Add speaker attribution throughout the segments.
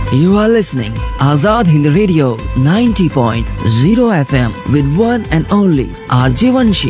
Speaker 1: You are listening Azad Hind Radio 90.0 FM with one and only RJ Vanshi.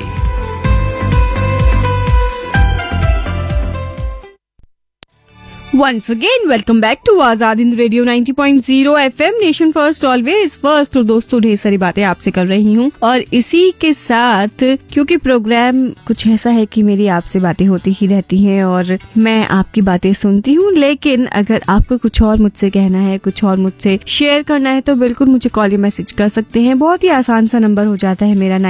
Speaker 2: Once again, welcome back to Azad Hind radio 90.0 FM nation first always first. तो दोस्तों ढेर सारी बातें आपसे कर रही हूँ और इसी के साथ क्योंकि प्रोग्राम कुछ ऐसा है कि मेरी आपसे बातें होती ही रहती हैं और मैं आपकी बातें सुनती हूँ, लेकिन अगर आपको कुछ और मुझसे कहना है, कुछ और मुझसे शेयर करना है तो बिल्कुल मुझे कॉल या मैसेज कर सकते हैं। बहुत ही आसान सा नंबर हो जाता है मेरा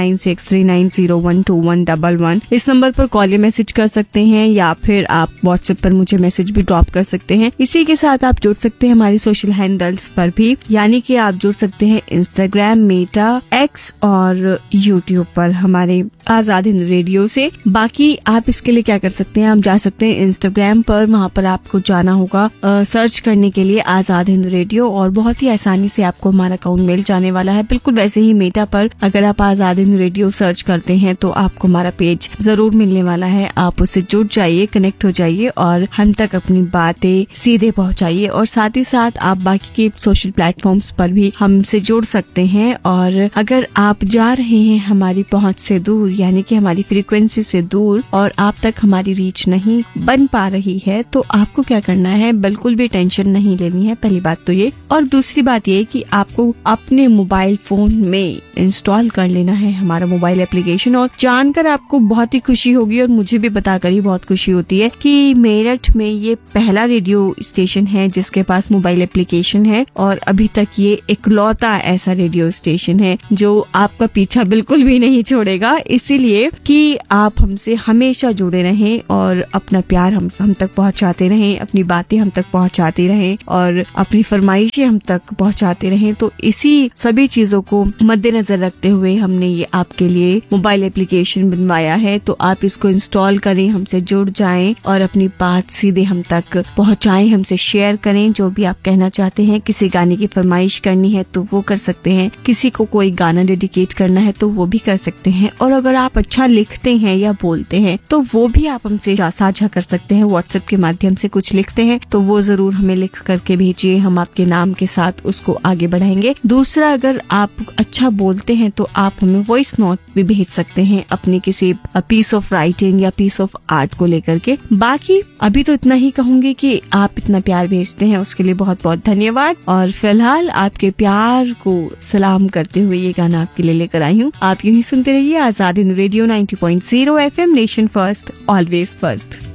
Speaker 2: 9639012111। इस नंबर पर कॉल या मैसेज कर सकते हैं या फिर आप व्हाट्सएप पर मुझे मैसेज भी ड्रॉप कर सकते हैं। इसी के साथ आप जुड़ सकते हैं हमारी सोशल हैंडल्स पर भी, यानी कि आप जुड़ सकते हैं इंस्टाग्राम, मेटा, एक्स और यूट्यूब पर हमारे आजाद हिंद रेडियो से। बाकी आप इसके लिए क्या कर सकते हैं, आप जा सकते हैं इंस्टाग्राम पर, वहाँ पर आपको जाना होगा सर्च करने के लिए आजाद हिंद रेडियो और बहुत ही आसानी से आपको हमारा अकाउंट मिल जाने वाला है। बिल्कुल वैसे ही मेटा पर अगर आप आजाद हिंद रेडियो सर्च करते हैं तो आपको हमारा पेज जरूर मिलने वाला है। आप उससे जुड़ जाइए, कनेक्ट हो जाइए और हम तक अपनी बातें सीधे पहुंचाइए। और साथ ही साथ आप बाकी के सोशल प्लेटफॉर्म्स पर भी हमसे जुड़ सकते हैं। और अगर आप जा रहे हैं हमारी पहुंच से दूर, यानी कि हमारी फ्रीक्वेंसी से दूर और आप तक हमारी रीच नहीं बन पा रही है, तो आपको क्या करना है, बिल्कुल भी टेंशन नहीं लेनी है। पहली बात तो ये, और दूसरी बात ये कि आपको अपने मोबाइल फोन में इंस्टॉल कर लेना है हमारा मोबाइल एप्लीकेशन। और जानकर आपको बहुत ही खुशी होगी और मुझे भी बताकर ही बहुत खुशी होती है कि मेरठ में ये पहला रेडियो स्टेशन है जिसके पास मोबाइल एप्लीकेशन है और अभी तक ये इकलौता ऐसा रेडियो स्टेशन है जो आपका पीछा बिल्कुल भी नहीं छोड़ेगा। इसीलिए कि आप हमसे हमेशा जुड़े रहें और अपना प्यार हम तक पहुंचाते रहें, अपनी बातें हम तक पहुंचाते रहें और अपनी फरमाइशें हम तक पहुंचाते रहें। तो इसी सभी चीजों को मद्देनजर रखते हुए हमने ये आपके लिए मोबाइल एप्लीकेशन बनवाया है। तो आप इसको इंस्टॉल करें, हमसे जुड़ जाएं और अपनी बात सीधे हम तक पहुंचाएं, हमसे शेयर करें। जो भी आप कहना चाहते हैं, किसी गाने की फरमाइश करनी है तो वो कर सकते हैं, किसी को कोई गाना डेडिकेट करना है तो वो भी कर सकते हैं। और अगर आप अच्छा लिखते हैं या बोलते हैं तो वो भी आप हमसे साझा कर सकते हैं। व्हाट्सएप के माध्यम से कुछ लिखते हैं तो वो जरूर हमें लिख करके भेजिए, हम आपके नाम के साथ उसको आगे बढ़ाएंगे। दूसरा, अगर आप अच्छा बोलते हैं तो आप हमें वॉइस नोट भी भेज सकते हैं अपनी किसी पीस ऑफ राइटिंग या पीस ऑफ आर्ट को लेकर के। बाकी अभी तो इतना ही कहूंगी कि आप इतना प्यार भेजते हैं उसके लिए बहुत बहुत धन्यवाद। और फिलहाल आपके प्यार को सलाम करते हुए ये गाना आपके लिए लेकर आई हूँ। आप यूं ही सुनते रहिए Azad Hind radio 90.0 FM nation first always first.